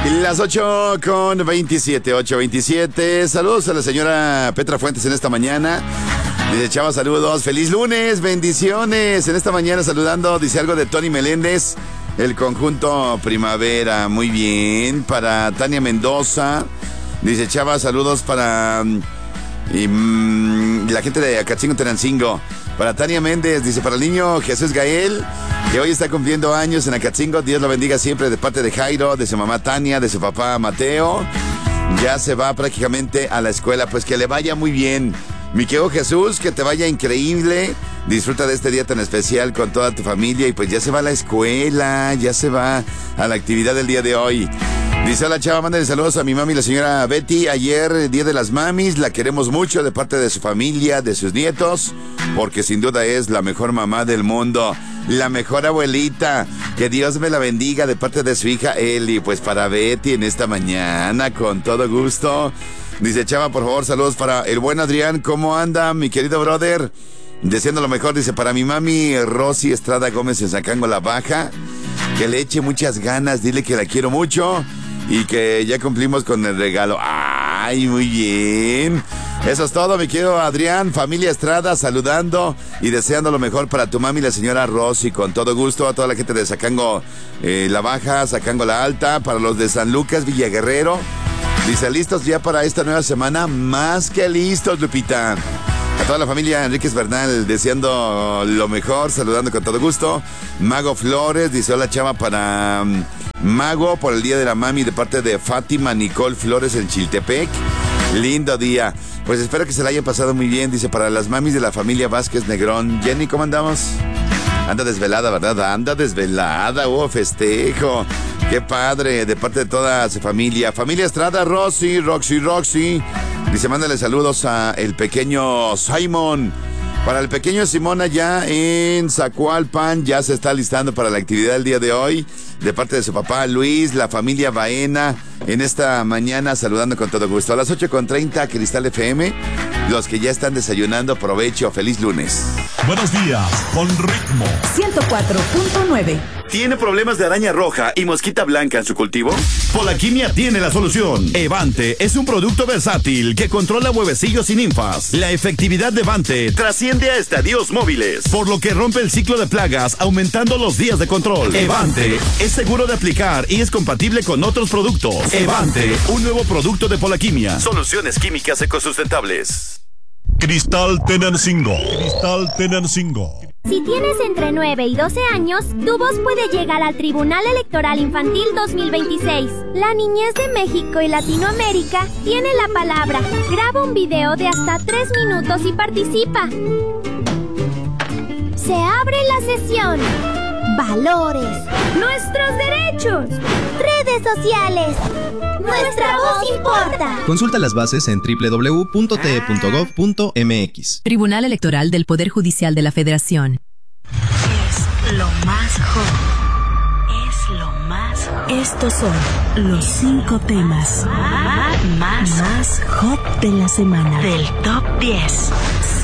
Las 8:27, 8:27. Saludos a la señora Petra Fuentes en esta mañana. Dice Chava, saludos. Feliz lunes, bendiciones. En esta mañana saludando, dice algo de Tony Meléndez, el conjunto Primavera. Muy bien. Para Tania Mendoza. Dice Chava, saludos para la gente de Acatzingo, Tenancingo. Para Tania Méndez, dice para el niño Jesús Gael, que hoy está cumpliendo años en Acatzingo. Dios lo bendiga siempre de parte de Jairo, de su mamá Tania, de su papá Mateo. Ya se va prácticamente a la escuela, pues que le vaya muy bien. Mi querido Jesús, que te vaya increíble. Disfruta de este día tan especial con toda tu familia y pues ya se va a la escuela, ya se va a la actividad del día de hoy. Dice, hola Chava, mándale saludos a mi mami, la señora Betty. Ayer, Día de las Mamis, la queremos mucho de parte de su familia, de sus nietos, porque sin duda es la mejor mamá del mundo, la mejor abuelita. Que Dios me la bendiga de parte de su hija Eli. Pues para Betty en esta mañana, con todo gusto. Dice Chava, por favor, saludos para el buen Adrián. ¿Cómo anda, mi querido brother? Deseando lo mejor, dice, para mi mami Rosy Estrada Gómez en Zacango La Baja. Que le eche muchas ganas, dile que la quiero mucho. Y que ya cumplimos con el regalo. ¡Ay, muy bien! Eso es todo, mi querido Adrián. Familia Estrada, saludando y deseando lo mejor para tu mami, la señora Rosy. Con todo gusto a toda la gente de Zacango La Baja, Zacango La Alta. Para los de San Lucas, Villaguerrero. Dice, listos ya para esta nueva semana. Más que listos, Lupita. A toda la familia Enríquez Bernal, deseando lo mejor, saludando con todo gusto. Mago Flores, dice, hola Chava, para Mago, por el Día de la Mami, de parte de Fátima Nicole Flores en Chiltepec. Lindo día. Pues espero que se la hayan pasado muy bien. Dice, para las mamis de la familia Vázquez Negrón. Jenny, ¿cómo andamos? Anda desvelada, ¿verdad? Anda desvelada, festejo. Qué padre, de parte de toda su familia. Familia Estrada, Roxy. Dice, mándale saludos a el pequeño Simon. Para el pequeño Simón allá en Zacualpan, ya se está listando para la actividad del día de hoy. De parte de su papá Luis, la familia Baena, en esta mañana saludando con todo gusto. A las 8:30, Cristal FM. Los que ya están desayunando, provecho, feliz lunes. Buenos días, con ritmo. 104.9. ¿Tiene problemas de araña roja y mosquita blanca en su cultivo? Polaquimia tiene la solución. Evante es un producto versátil que controla huevecillos y ninfas. La efectividad de Evante Trasciende a estadios móviles, por lo que rompe el ciclo de plagas, aumentando los días de control. Evante es seguro de aplicar y es compatible con otros productos. Evante, un nuevo producto de Polaquimia. Soluciones químicas ecosustentables. Cristal Tenancingo. Cristal Tenancingo. Si tienes entre 9 y 12 años, tu voz puede llegar al Tribunal Electoral Infantil 2026. La niñez de México y Latinoamérica tiene la palabra. Graba un video de hasta 3 minutos y participa. Se abre la sesión. Valores. Nuestros derechos. Redes sociales. Nuestra voz importa. Consulta las bases en www.te.gov.mx. Tribunal Electoral del Poder Judicial de la Federación. Es lo más hot. Es lo más hot. Estos son los 5 temas más hot de la semana. Del Top 10.